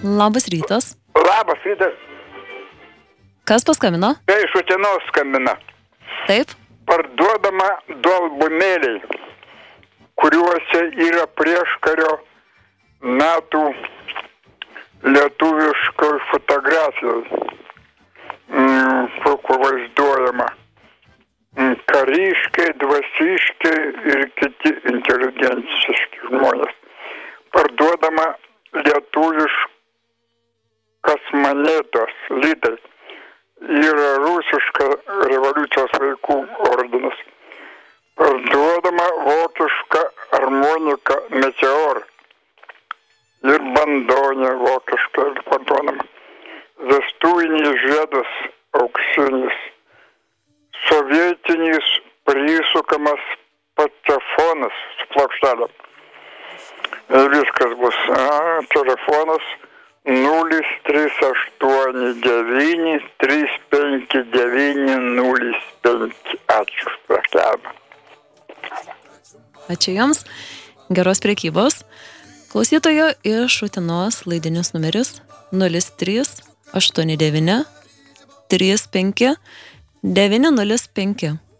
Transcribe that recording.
Labas rytas. Labas rytas. Kas paskambino? Tai iš Utenos skambina. Taip. Parduodama du albumėliai, kuriuose yra prieškario metų lietuviškoj fotografijoj, kur vaizduojama kariškiai, dvasiškiai ir kiti inteligenciški žmonės. Parduodama lietuviškas monetos, litai. Yra rusiška revoliucijos vaikų ordinas. Parduodama vokiška harmonika Meteor. Ir bandonė vokiška ir parduodama. Vestuvinis žiedas auksinis. Sovietinis prisukamas patefonas su plokštelė. Ir viskas bus. Telefonas 0389 359 05. Ačiū. Ačiū Jums. Geros prekybos. Klausytojo iš Utenos laidinis numeris 0389 35 905.